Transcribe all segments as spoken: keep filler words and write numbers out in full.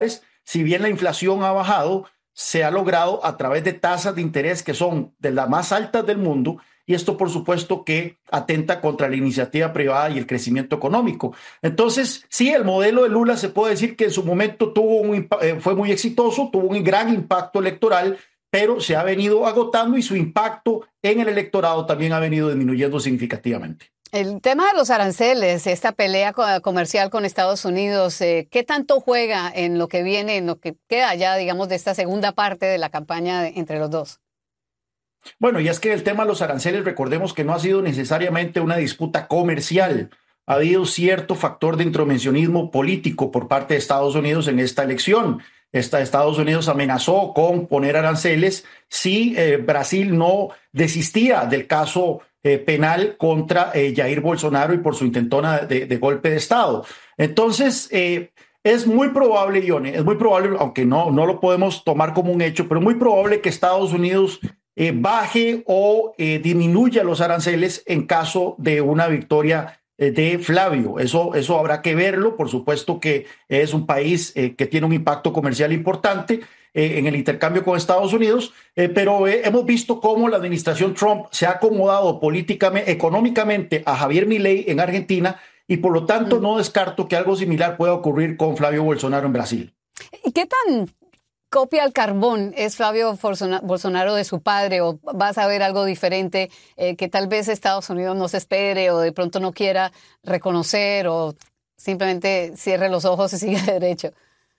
si bien la inflación ha bajado, se ha logrado a través de tasas de interés que son de las más altas del mundo, y esto por supuesto que atenta contra la iniciativa privada y el crecimiento económico. Entonces, sí, el modelo de Lula se puede decir que en su momento tuvo un, eh, fue muy exitoso, tuvo un gran impacto electoral, pero se ha venido agotando y su impacto en el electorado también ha venido disminuyendo significativamente. El tema de los aranceles, esta pelea comercial con Estados Unidos, eh, ¿qué tanto juega en lo que viene, en lo que queda ya, digamos, de esta segunda parte de la campaña de, entre los dos? Bueno, y es que el tema de los aranceles, recordemos que no ha sido necesariamente una disputa comercial. Ha habido cierto factor de intromisionismo político por parte de Estados Unidos en esta elección. Esta, Estados Unidos amenazó con poner aranceles si eh, Brasil no desistía del caso eh, penal contra eh, Jair Bolsonaro y por su intentona de, de golpe de Estado. Entonces, eh, es muy probable, Ione, es muy probable, aunque no, no lo podemos tomar como un hecho, pero muy probable que Estados Unidos eh, baje o eh, disminuya los aranceles en caso de una victoria de Flavio. Eso, eso habrá que verlo. Por supuesto que es un país eh, que tiene un impacto comercial importante eh, en el intercambio con Estados Unidos, eh, pero eh, hemos visto cómo la administración Trump se ha acomodado políticamente, económicamente a Javier Milei en Argentina, y por lo tanto no descarto que algo similar pueda ocurrir con Flavio Bolsonaro en Brasil. ¿Y qué tan copia al carbón es Flavio Bolsonaro de su padre, o vas a ver algo diferente eh, que tal vez Estados Unidos no se espere o de pronto no quiera reconocer, o simplemente cierre los ojos y siga derecho?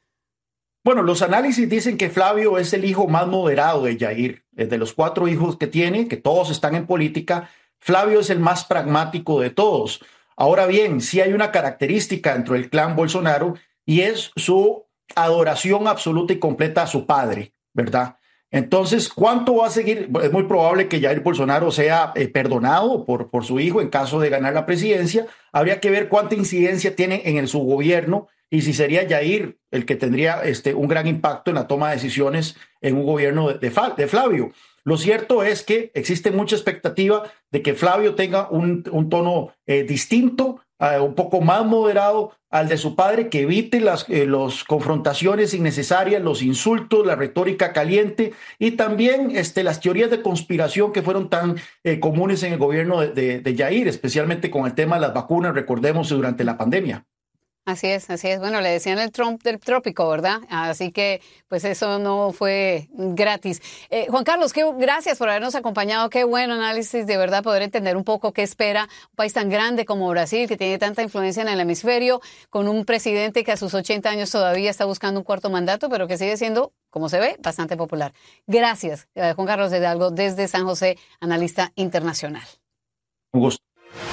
Bueno, los análisis dicen que Flavio es el hijo más moderado de Jair. De los cuatro hijos que tiene, que todos están en política, Flavio es el más pragmático de todos. Ahora bien, sí hay una característica dentro del clan Bolsonaro, y es su adoración absoluta y completa a su padre, ¿verdad? Entonces, ¿cuánto va a seguir? Es muy probable que Jair Bolsonaro sea eh, perdonado por, por su hijo en caso de ganar la presidencia. Habría que ver cuánta incidencia tiene en el, su gobierno, y si sería Jair el que tendría este, un gran impacto en la toma de decisiones en un gobierno de, de, de Flavio. Lo cierto es que existe mucha expectativa de que Flavio tenga un, un tono eh, distinto, Uh, un poco más moderado al de su padre, que evite las eh, los confrontaciones innecesarias, los insultos, la retórica caliente, y también este, las teorías de conspiración que fueron tan eh, comunes en el gobierno de, de, de Jair, especialmente con el tema de las vacunas, recordemos, durante la pandemia. Así es, así es. Bueno, le decían el Trump del trópico, ¿verdad? Así que, pues eso no fue gratis. Eh, Juan Carlos, qué, gracias por habernos acompañado. Qué buen análisis, de verdad, poder entender un poco qué espera un país tan grande como Brasil, que tiene tanta influencia en el hemisferio, con un presidente que a sus ochenta años todavía está buscando un cuarto mandato, pero que sigue siendo, como se ve, bastante popular. Gracias, eh, Juan Carlos Hidalgo, desde San José, analista internacional. Un gusto.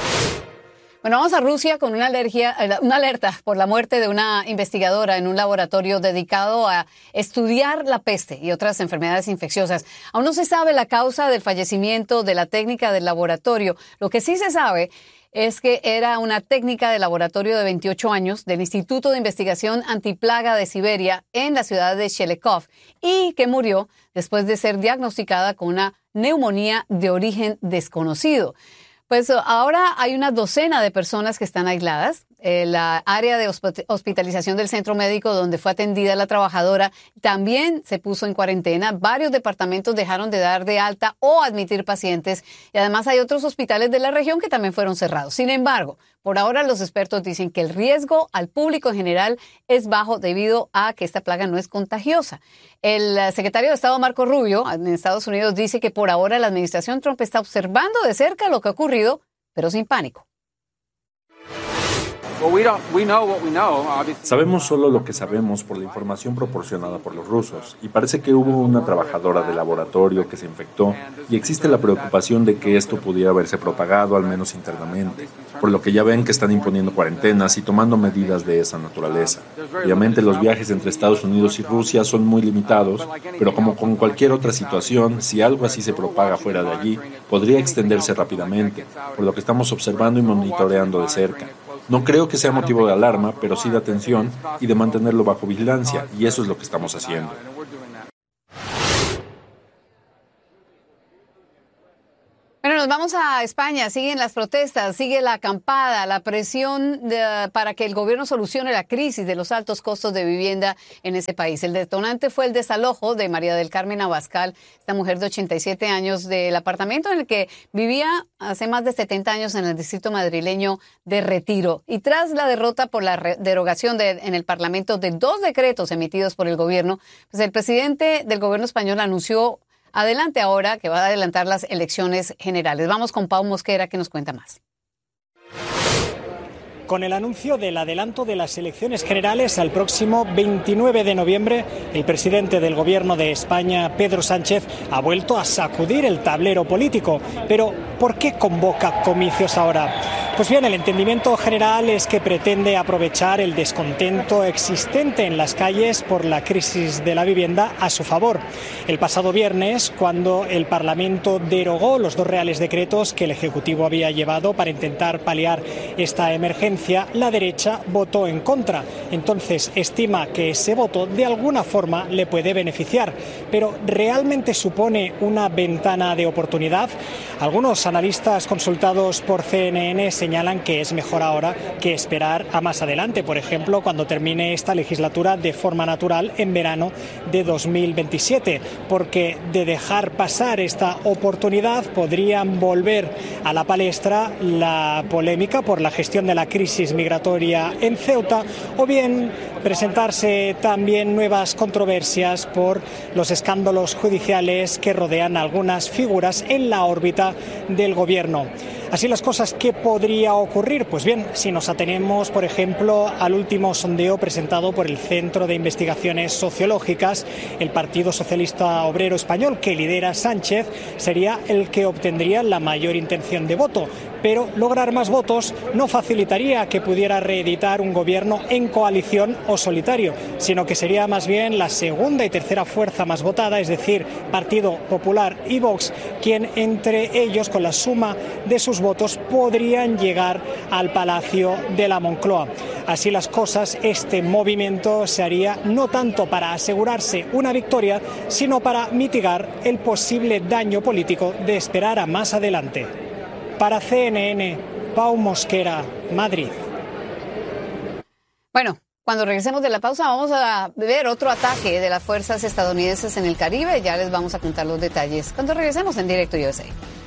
Bueno, vamos a Rusia con una, alergia, una alerta por la muerte de una investigadora en un laboratorio dedicado a estudiar la peste y otras enfermedades infecciosas. Aún no se sabe la causa del fallecimiento de la técnica del laboratorio. Lo que sí se sabe es que era una técnica de laboratorio de veintiocho años del Instituto de Investigación Antiplaga de Siberia en la ciudad de Shelekov, y que murió después de ser diagnosticada con una neumonía de origen desconocido. Pues ahora hay una docena de personas que están aisladas. Eh, la área de hospitalización del centro médico donde fue atendida la trabajadora también se puso en cuarentena. Varios departamentos dejaron de dar de alta o admitir pacientes, y además hay otros hospitales de la región que también fueron cerrados. Sin embargo, por ahora los expertos dicen que el riesgo al público en general es bajo debido a que esta plaga no es contagiosa. El secretario de Estado Marco Rubio en Estados Unidos dice que por ahora la administración Trump está observando de cerca lo que ha ocurrido, pero sin pánico. Sabemos solo lo que sabemos por la información proporcionada por los rusos, y parece que hubo una trabajadora de laboratorio que se infectó, y existe la preocupación de que esto pudiera haberse propagado, al menos internamente, por lo que ya ven que están imponiendo cuarentenas y tomando medidas de esa naturaleza. Obviamente los viajes entre Estados Unidos y Rusia son muy limitados, pero como con cualquier otra situación, si algo así se propaga fuera de allí, podría extenderse rápidamente, por lo que estamos observando y monitoreando de cerca. No creo que sea motivo de alarma, pero sí de atención y de mantenerlo bajo vigilancia, y eso es lo que estamos haciendo. Bueno, Bueno, nos vamos a España. Siguen las protestas, sigue la acampada, la presión de, para que el gobierno solucione la crisis de los altos costos de vivienda en ese país. El detonante fue el desalojo de María del Carmen Abascal, esta mujer de ochenta y siete años, del apartamento en el que vivía hace más de setenta años en el distrito madrileño de Retiro. Y tras la derrota por la re- derogación de, en el Parlamento de dos decretos emitidos por el gobierno, pues el presidente del gobierno español anunció adelante ahora que va a adelantar las elecciones generales. Vamos con Pau Mosquera, que nos cuenta más. Con el anuncio del adelanto de las elecciones generales al próximo veintinueve de noviembre, el presidente del Gobierno de España, Pedro Sánchez, ha vuelto a sacudir el tablero político. Pero, ¿por qué convoca comicios ahora? Pues bien, el entendimiento general es que pretende aprovechar el descontento existente en las calles por la crisis de la vivienda a su favor. El pasado viernes, cuando el Parlamento derogó los dos reales decretos que el Ejecutivo había llevado para intentar paliar esta emergencia, la derecha votó en contra. Entonces estima que ese voto de alguna forma le puede beneficiar. Pero ¿realmente supone una ventana de oportunidad? Algunos analistas consultados por C N N señalan que es mejor ahora que esperar a más adelante, por ejemplo, cuando termine esta legislatura de forma natural en verano de dos mil veintisiete, porque de dejar pasar esta oportunidad podrían volver a la palestra la polémica por la gestión de la crisis migratoria en Ceuta, o bien presentarse también nuevas controversias por los escándalos judiciales que rodean a algunas figuras en la órbita del gobierno. Así las cosas, ¿qué podría ocurrir? Pues bien, si nos atenemos, por ejemplo, al último sondeo presentado por el Centro de Investigaciones Sociológicas, el Partido Socialista Obrero Español, que lidera Sánchez, sería el que obtendría la mayor intención de voto. Pero lograr más votos no facilitaría que pudiera reeditar un gobierno en coalición o solitario, sino que sería más bien la segunda y tercera fuerza más votada, es decir, Partido Popular y Vox, quien entre ellos, con la suma de sus votos, podrían llegar al Palacio de la Moncloa. Así las cosas, este movimiento se haría no tanto para asegurarse una victoria, sino para mitigar el posible daño político de esperar a más adelante. Para C N N, Pau Mosquera, Madrid. Bueno, cuando regresemos de la pausa vamos a ver otro ataque de las fuerzas estadounidenses en el Caribe. Ya les vamos a contar los detalles cuando regresemos en Directo U S A.